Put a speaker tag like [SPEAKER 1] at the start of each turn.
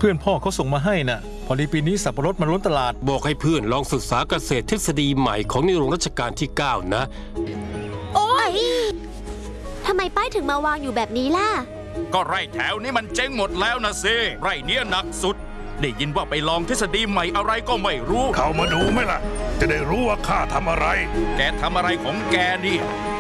[SPEAKER 1] พื่อนพ่อเขาส่งมาให้น่ะพอดีปีนี้สับปะรดมันล้นตลาด
[SPEAKER 2] บอกให้เพื่อนลองศึกษาเกษตรทฤษฎีใหม่ของในหลวงรัชกาลที่ 9 นะ
[SPEAKER 3] โอ๊ยทำไมป้ายถึงมาวางอยู่แบบนี้ล่ะ
[SPEAKER 4] ก็ไร่แถวนี้มันเจ๊งหมดแล้วนะสิไร่เนี้ยหนักสุดได้ยินว่าไปลองทฤษฎีใหม่อะไรก็ไม่รู้
[SPEAKER 5] เข้ามาดูไหมล่ะจะได้รู้ว่าข้าทำอะไร
[SPEAKER 4] แกทำอะไรของแกนี่